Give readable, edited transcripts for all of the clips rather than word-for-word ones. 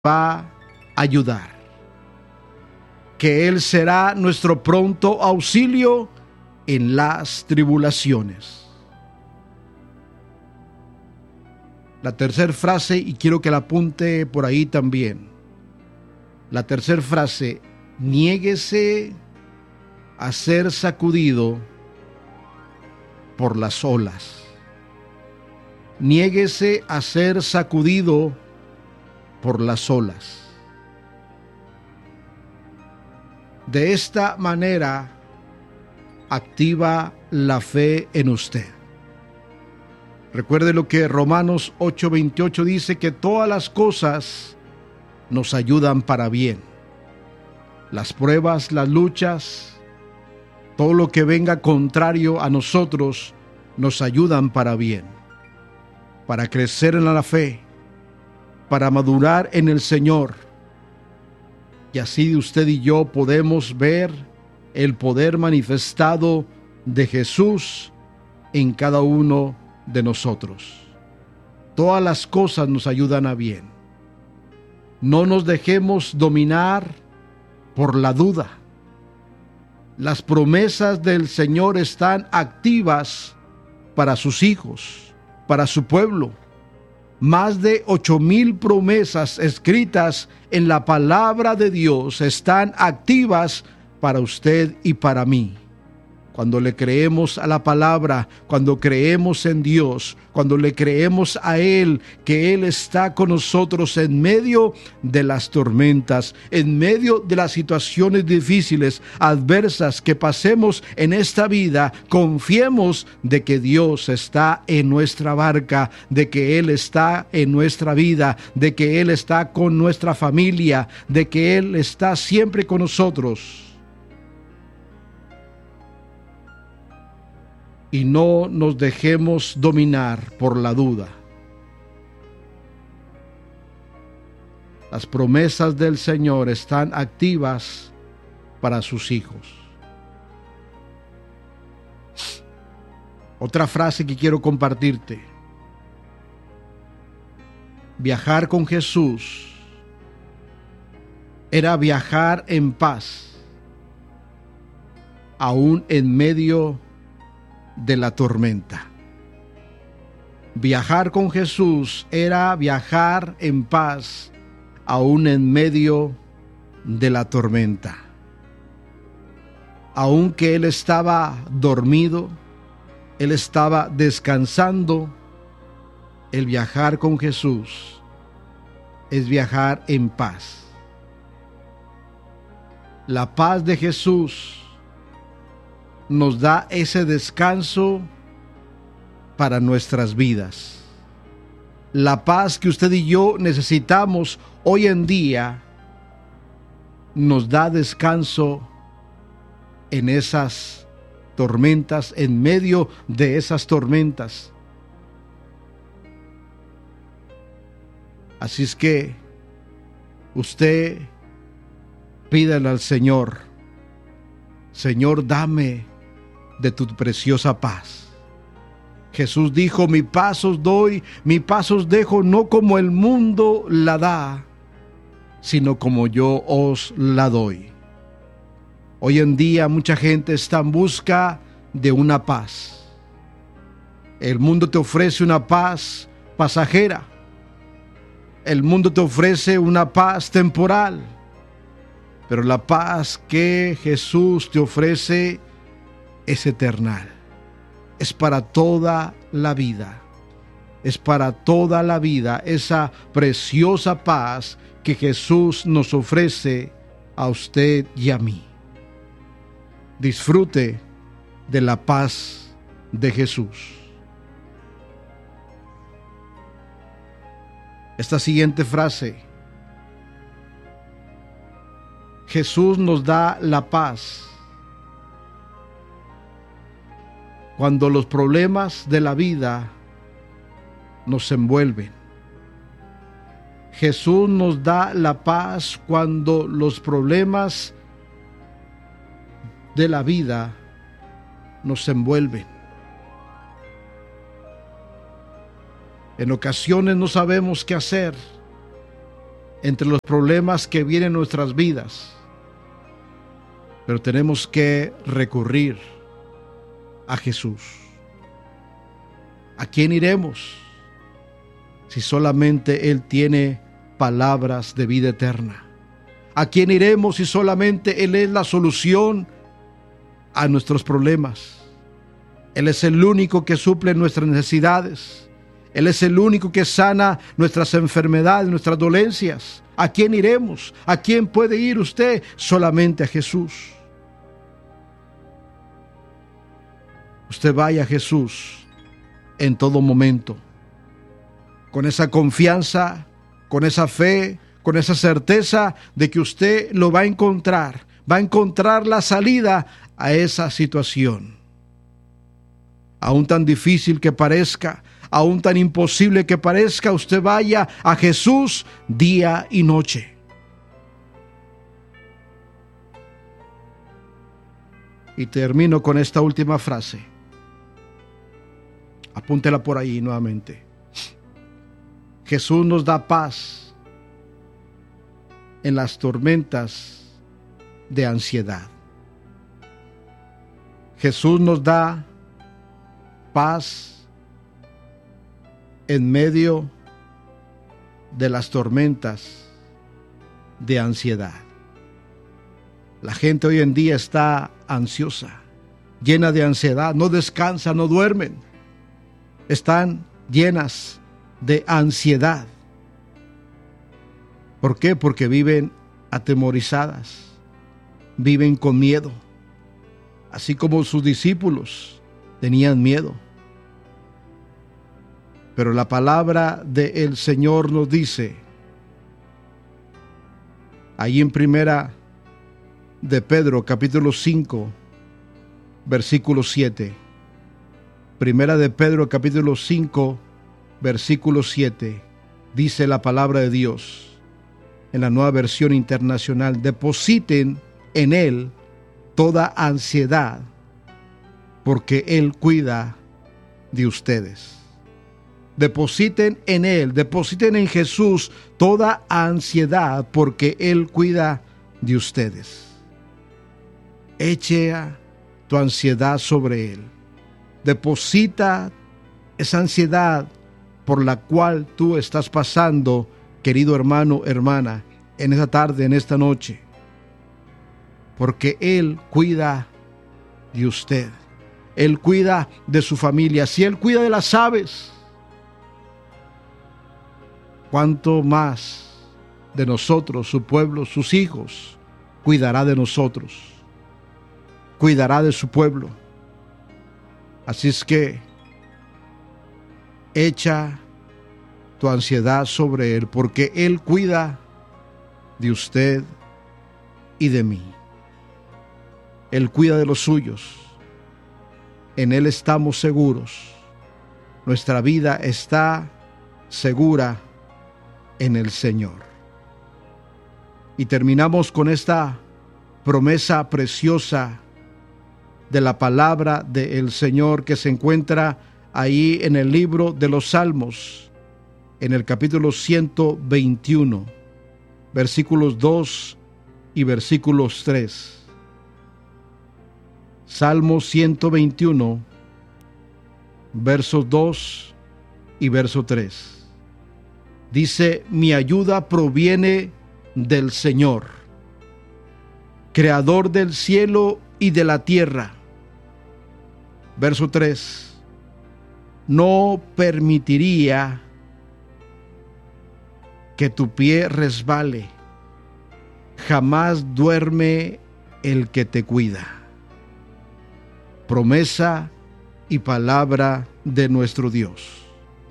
va a ayudar, que Él será nuestro pronto auxilio en las tribulaciones. La tercera frase, y quiero que la apunte por ahí también. La tercera frase: niéguese a ser sacudido por las olas. Niéguese a ser sacudido por las olas. De esta manera activa la fe en usted. Recuerde lo que Romanos 8:28 dice, que todas las cosas nos ayudan para bien. Las pruebas, las luchas, todo lo que venga contrario a nosotros nos ayudan para bien, para crecer en la fe, para madurar en el Señor. Y así usted y yo podemos ver el poder manifestado de Jesús en cada uno de nosotros. Todas las cosas nos ayudan a bien. No nos dejemos dominar por la duda. Las promesas del Señor están activas para sus hijos, para su pueblo. Más de 8,000 promesas escritas en la palabra de Dios están activas para usted y para mí. Cuando le creemos a la palabra, cuando creemos en Dios, cuando le creemos a Él, que Él está con nosotros en medio de las tormentas, en medio de las situaciones difíciles, adversas que pasemos en esta vida, confiemos de que Dios está en nuestra barca, de que Él está en nuestra vida, de que Él está con nuestra familia, de que Él está siempre con nosotros. Y no nos dejemos dominar por la duda. Las promesas del Señor están activas para sus hijos. Otra frase que quiero compartirte: viajar con Jesús era viajar en paz, aún en medio de la tormenta. Viajar con Jesús era viajar en paz, aún en medio de la tormenta. Aunque Él estaba dormido, Él estaba descansando, el viajar con Jesús es viajar en paz. La paz de Jesús nos da ese descanso para nuestras vidas. La paz que usted y yo necesitamos hoy en día nos da descanso en esas tormentas, en medio de esas tormentas. Así es que usted pídale al Señor: Señor, dame de tu preciosa paz. Jesús dijo: mi paz os doy, mi paz os dejo, no como el mundo la da, sino como yo os la doy. Hoy en día mucha gente está en busca de una paz. El mundo te ofrece una paz pasajera. El mundo te ofrece una paz temporal. Pero la paz que Jesús te ofrece es eternal. Es para toda la vida. Es para toda la vida esa preciosa paz que Jesús nos ofrece a usted y a mí. Disfrute de la paz de Jesús. Esta siguiente frase: Jesús nos da la paz cuando los problemas de la vida nos envuelven. Jesús nos da la paz cuando los problemas de la vida nos envuelven. En ocasiones no sabemos qué hacer. entre los problemas que vienen en nuestras vidas, pero tenemos que recurrir a Jesús. ¿A quién iremos si solamente Él tiene palabras de vida eterna? ¿A quién iremos si solamente Él es la solución a nuestros problemas? Él es el único que suple nuestras necesidades. Él es el único que sana nuestras enfermedades, nuestras dolencias. ¿A quién iremos? ¿A quién puede ir usted? Solamente a Jesús. Usted vaya a Jesús en todo momento, con esa confianza, con esa fe, con esa certeza de que usted lo va a encontrar la salida a esa situación. Aún tan difícil que parezca, aún tan imposible que parezca, usted vaya a Jesús día y noche. Y termino con esta última frase. Apúntela por ahí nuevamente. Jesús nos da paz en las tormentas de ansiedad. Jesús nos da paz en medio de las tormentas de ansiedad. La gente hoy en día está ansiosa, llena de ansiedad, no descansa, no duermen. Están llenas de ansiedad. ¿Por qué? Porque viven atemorizadas, viven con miedo, así como sus discípulos tenían miedo. Pero la palabra del Señor nos dice, ahí en Primera de Pedro, capítulo 5, versículo 7. Primera de Pedro, capítulo 5, versículo 7. Dice la palabra de Dios en la Nueva Versión Internacional: depositen en Él toda ansiedad, porque Él cuida de ustedes. Depositen en Él, depositen en Jesús toda ansiedad, porque Él cuida de ustedes. Eche tu ansiedad sobre Él. Deposita esa ansiedad por la cual tú estás pasando, querido hermano, hermana, en esta tarde, en esta noche, porque Él cuida de usted. Él cuida de su familia. Si Él cuida de las aves, ¿cuánto más de nosotros, su pueblo, sus hijos, cuidará de nosotros? Cuidará de su pueblo. Así es que echa tu ansiedad sobre Él, porque Él cuida de usted y de mí. Él cuida de los suyos. En Él estamos seguros. Nuestra vida está segura en el Señor. Y terminamos con esta promesa preciosa de la palabra del Señor que se encuentra ahí en el libro de los Salmos, en el capítulo 121, versículos 2 y versículos 3. Salmo 121, versos 2 y verso 3. Dice: mi ayuda proviene del Señor, creador del cielo y de la tierra. Verso 3. No permitiría que tu pie resbale, jamás duerme el que te cuida. Promesa y palabra de nuestro Dios.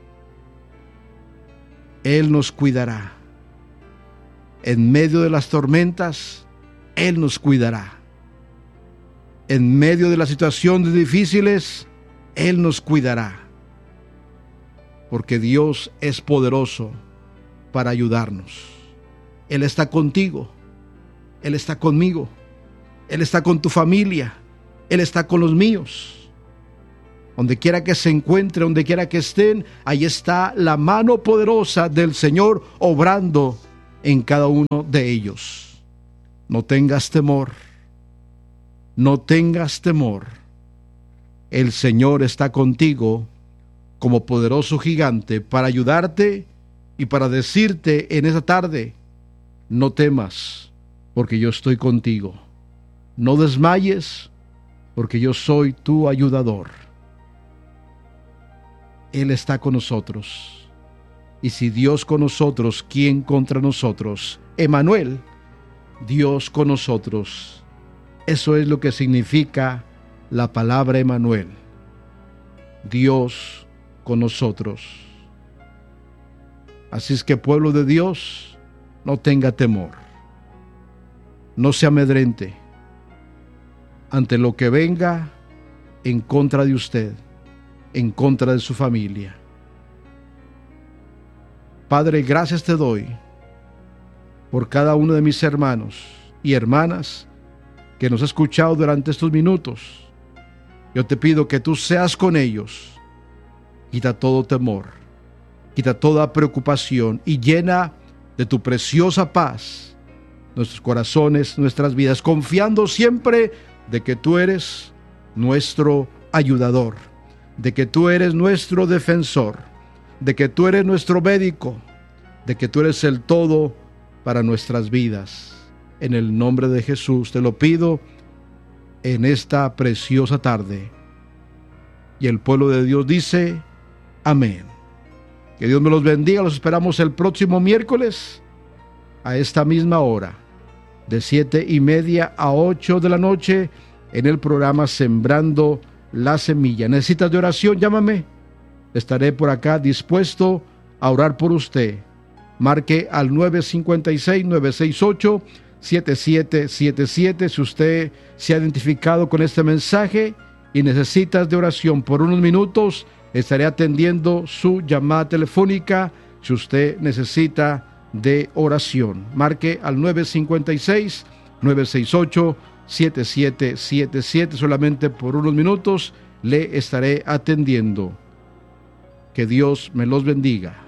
Él nos cuidará. En medio de las tormentas, Él nos cuidará. En medio de las situaciones difíciles, Él nos cuidará. Porque Dios es poderoso para ayudarnos. Él está contigo. Él está conmigo. Él está con tu familia. Él está con los míos. Donde quiera que se encuentre, donde quiera que estén, ahí está la mano poderosa del Señor obrando en cada uno de ellos. No tengas temor, no tengas temor. El Señor está contigo como poderoso gigante para ayudarte y para decirte en esta tarde: no temas, porque yo estoy contigo. No desmayes, porque yo soy tu ayudador. Él está con nosotros. Y si Dios con nosotros, ¿quién contra nosotros? Emmanuel, Dios con nosotros. Eso es lo que significa la palabra Emmanuel. Dios con nosotros. Así es que, pueblo de Dios, no tenga temor. No se amedrente ante lo que venga en contra de usted, en contra de su familia. Padre, gracias te doy por cada uno de mis hermanos y hermanas que nos ha escuchado durante estos minutos. Yo te pido que tú seas con ellos. Quita todo temor, quita toda preocupación y llena de tu preciosa paz nuestros corazones, nuestras vidas, confiando siempre de que tú eres nuestro ayudador, de que tú eres nuestro defensor, de que tú eres nuestro médico, de que tú eres el todo para nuestras vidas. En el nombre de Jesús te lo pido en esta preciosa tarde. Y el pueblo de Dios dice: amén. Que Dios me los bendiga. Los esperamos el próximo miércoles a esta misma hora, de 7:30 a 8 de la noche, en el programa Sembrando la Semilla. ¿Necesitas de oración? Llámame. Estaré por acá dispuesto a orar por usted. Marque al 956-968-7777 si usted se ha identificado con este mensaje y necesitas de oración por unos minutos. Estaré atendiendo su llamada telefónica si usted necesita de oración. Marque al 956-968-7777. Solamente por unos minutos le estaré atendiendo. Que Dios me los bendiga.